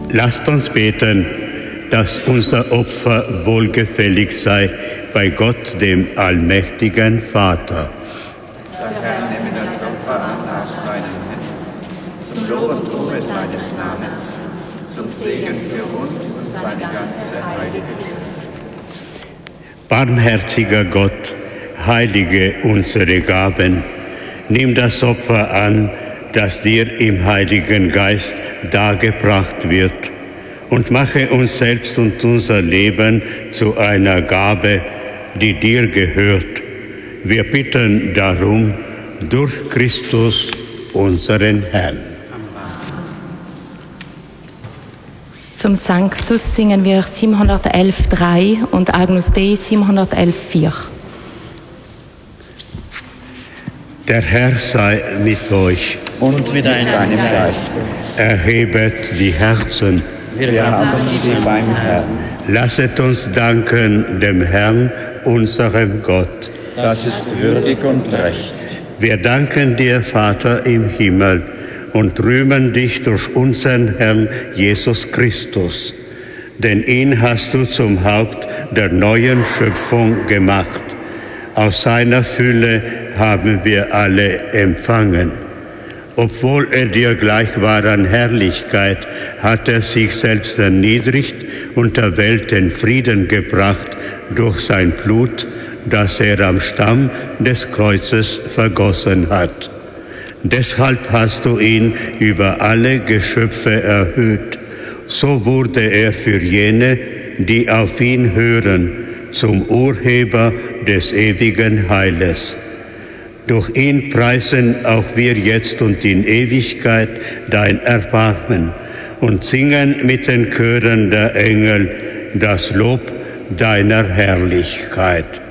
Lasst uns beten, dass unser Opfer wohlgefällig sei bei Gott, dem allmächtigen Vater. Der Herr nehme das Opfer an aus deinen Händen, zum Lob und Ruhe seines Namens, zum Segen für uns und seine ganze heilige Kirche. Barmherziger Gott, heilige unsere Gaben. Nimm das Opfer an, das dir im Heiligen Geist dargebracht wird, und mache uns selbst und unser Leben zu einer Gabe, die dir gehört. Wir bitten darum durch Christus, unseren Herrn. Zum Sanctus singen wir 711,3 und Agnus Dei 711,4. Der Herr sei mit euch. Und mit deinem Geist. Erhebet die Herzen. Wir haben sie beim Herrn. Lasset uns danken dem Herrn, unserem Gott. Das ist würdig und recht. Wir danken dir, Vater im Himmel, und rühmen dich durch unseren Herrn Jesus Christus. Denn ihn hast du zum Haupt der neuen Schöpfung gemacht. Aus seiner Fülle haben wir alle empfangen. Obwohl er dir gleich war an Herrlichkeit, hat er sich selbst erniedrigt und der Welt den Frieden gebracht durch sein Blut, das er am Stamm des Kreuzes vergossen hat. Deshalb hast du ihn über alle Geschöpfe erhöht. So wurde er für jene, die auf ihn hören, zum Urheber des ewigen Heiles. Durch ihn preisen auch wir jetzt und in Ewigkeit dein Erbarmen und singen mit den Chören der Engel das Lob deiner Herrlichkeit.